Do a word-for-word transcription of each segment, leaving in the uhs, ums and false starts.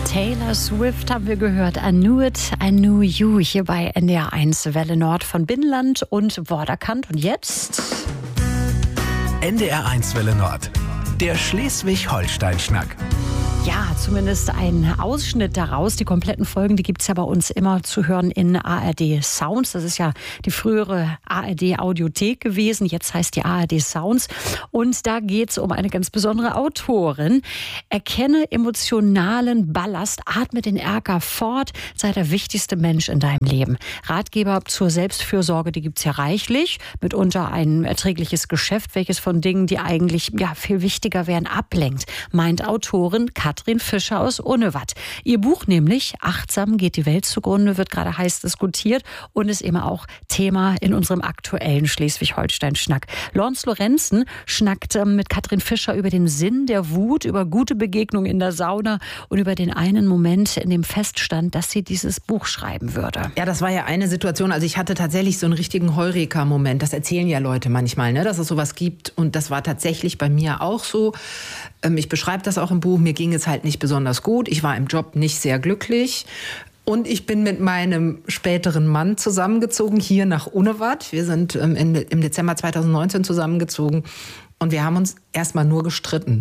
Taylor Swift haben wir gehört. I knew it, I knew you. Hier bei N D R eins Welle Nord von Binnenland und Vorderkant. Und jetzt N D R eins Welle Nord. Der Schleswig-Holstein-Schnack. Ja, zumindest ein Ausschnitt daraus. Die kompletten Folgen, die gibt es ja bei uns immer zu hören in A R D Sounds. Das ist ja die frühere A R D Audiothek gewesen. Jetzt heißt die A R D Sounds. Und da geht es um eine ganz besondere Autorin. Erkenne emotionalen Ballast, atme den Ärger fort, sei der wichtigste Mensch in deinem Leben. Ratgeber zur Selbstfürsorge, die gibt es ja reichlich. Mitunter ein erträgliches Geschäft, welches von Dingen, die eigentlich ja viel wichtiger wären, ablenkt, meint Autorin Katrin Fischer aus Unnewatt. Ihr Buch nämlich, Achtsam geht die Welt zugrunde, wird gerade heiß diskutiert und ist immer auch Thema in unserem aktuellen Schleswig-Holstein-Schnack. Lawrence Lorenzen schnackt ähm, mit Katrin Fischer über den Sinn der Wut, über gute Begegnungen in der Sauna und über den einen Moment, in dem feststand, dass sie dieses Buch schreiben würde. Ja, das war ja eine Situation, also ich hatte tatsächlich so einen richtigen Heureka-Moment. Das erzählen ja Leute manchmal, ne, dass es sowas gibt. Und das war tatsächlich bei mir auch so. Ich beschreibe das auch im Buch. Mir ging es halt nicht besonders gut. Ich war im Job nicht sehr glücklich. Und ich bin mit meinem späteren Mann zusammengezogen, hier nach Unnewatt. Wir sind im Dezember zweitausendneunzehn zusammengezogen. Und wir haben uns erstmal nur gestritten.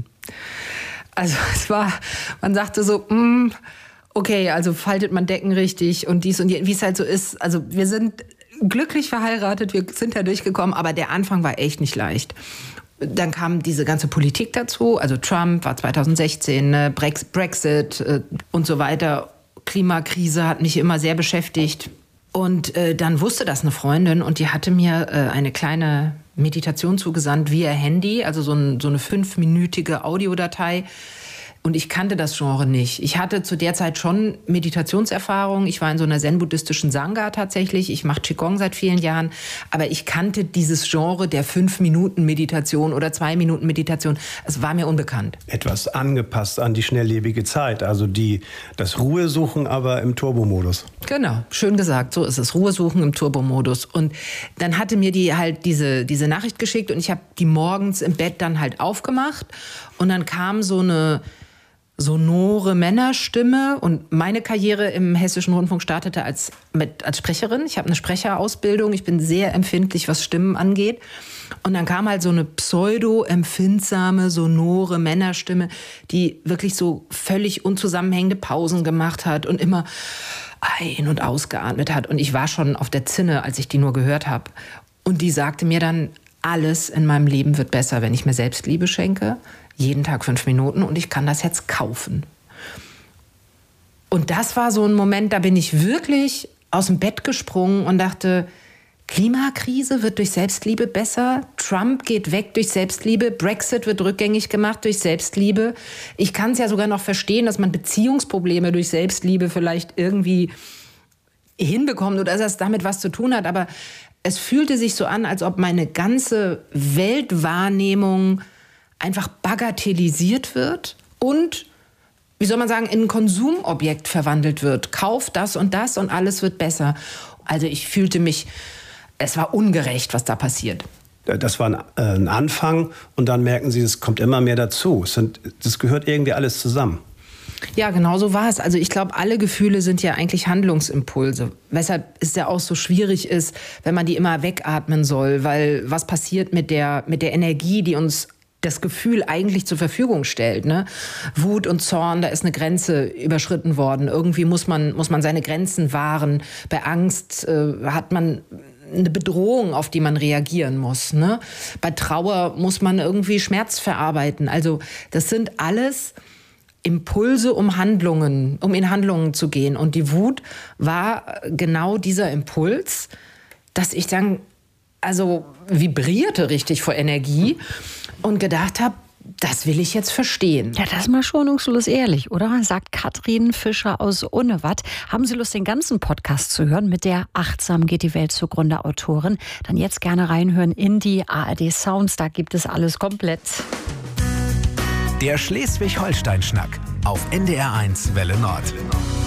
Also es war, man sagte so, mm, okay, also faltet man Decken richtig und dies und je, wie es halt so ist. Also wir sind glücklich verheiratet, wir sind da durchgekommen, aber der Anfang war echt nicht leicht. Dann kam diese ganze Politik dazu, also Trump war zweitausendsechzehn, ne, Brexit äh, und so weiter. Klimakrise hat mich immer sehr beschäftigt. Und äh, dann wusste das eine Freundin und die hatte mir äh, eine kleine Meditation zugesandt via Handy, also so, ein, so eine fünfminütige Audiodatei. Und ich kannte das Genre nicht. Ich hatte zu der Zeit schon Meditationserfahrung. Ich war in so einer zen-buddhistischen Sangha tatsächlich. Ich mache Qigong seit vielen Jahren. Aber ich kannte dieses Genre der Fünf-Minuten-Meditation oder Zwei-Minuten-Meditation. Es war mir unbekannt. Etwas angepasst an die schnelllebige Zeit. Also die, das Ruhesuchen, aber im Turbomodus. Genau, schön gesagt. So ist es. Ruhesuchen im Turbomodus. Und dann hatte mir die halt diese, diese Nachricht geschickt. Und ich habe die morgens im Bett dann halt aufgemacht. Und dann kam so eine sonore Männerstimme und meine Karriere im Hessischen Rundfunk startete als, mit, als Sprecherin. Ich habe eine Sprecherausbildung, ich bin sehr empfindlich, was Stimmen angeht. Und dann kam halt so eine pseudo-empfindsame, sonore Männerstimme, die wirklich so völlig unzusammenhängende Pausen gemacht hat und immer ein- und ausgeatmet hat. Und ich war schon auf der Zinne, als ich die nur gehört habe. Und die sagte mir dann, alles in meinem Leben wird besser, wenn ich mir Selbstliebe schenke. Jeden Tag fünf Minuten und ich kann das jetzt kaufen. Und das war so ein Moment, da bin ich wirklich aus dem Bett gesprungen und dachte, Klimakrise wird durch Selbstliebe besser, Trump geht weg durch Selbstliebe, Brexit wird rückgängig gemacht durch Selbstliebe. Ich kann es ja sogar noch verstehen, dass man Beziehungsprobleme durch Selbstliebe vielleicht irgendwie hinbekommt oder dass das damit was zu tun hat, aber es fühlte sich so an, als ob meine ganze Weltwahrnehmung einfach bagatellisiert wird und, wie soll man sagen, in ein Konsumobjekt verwandelt wird. Kauf das und das und alles wird besser. Also ich fühlte mich, es war ungerecht, was da passiert. Das war ein Anfang und dann merken Sie, es kommt immer mehr dazu. Es sind, das gehört irgendwie alles zusammen. Ja, genau so war es. Also ich glaube, alle Gefühle sind ja eigentlich Handlungsimpulse. Weshalb es ja auch so schwierig ist, wenn man die immer wegatmen soll. Weil was passiert mit der, mit der Energie, die uns das Gefühl eigentlich zur Verfügung stellt, ne? Wut und Zorn, da ist eine Grenze überschritten worden. Irgendwie muss man, muss man seine Grenzen wahren. Bei Angst äh, hat man eine Bedrohung, auf die man reagieren muss, ne? Bei Trauer muss man irgendwie Schmerz verarbeiten. Also das sind alles Impulse, um Handlungen, um in Handlungen zu gehen. Und die Wut war genau dieser Impuls, dass ich dann also vibrierte richtig vor Energie und gedacht habe, das will ich jetzt verstehen. Ja, das ist mal schonungslos ehrlich, oder? Sagt Katrin Fischer aus Unnewatt. Haben Sie Lust, den ganzen Podcast zu hören mit der Achtsam geht die Welt zugrunde Autorin? Dann jetzt gerne reinhören in die A R D Sounds, da gibt es alles komplett. Der Schleswig-Holstein-Schnack auf N D R eins Welle Nord.